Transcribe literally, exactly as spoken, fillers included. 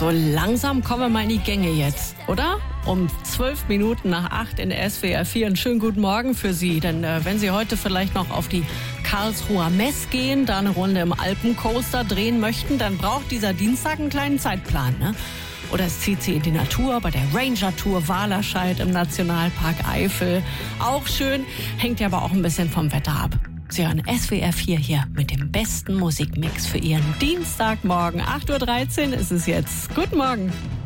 So langsam kommen wir mal in die Gänge jetzt, oder? Um zwölf Minuten nach acht in der S W R vier. Einen schönen guten Morgen für Sie. Denn äh, wenn Sie heute vielleicht noch auf die Karlsruher Mess gehen, da eine Runde im Alpencoaster drehen möchten, dann braucht dieser Dienstag einen kleinen Zeitplan, ne? Oder es zieht Sie in die Natur bei der Ranger-Tour Wahlerscheid im Nationalpark Eifel. Auch schön, hängt ja aber auch ein bisschen vom Wetter ab. Sie hören S W R vier hier mit dem besten Musikmix für Ihren Dienstagmorgen. acht Uhr dreizehn ist es jetzt. Guten Morgen.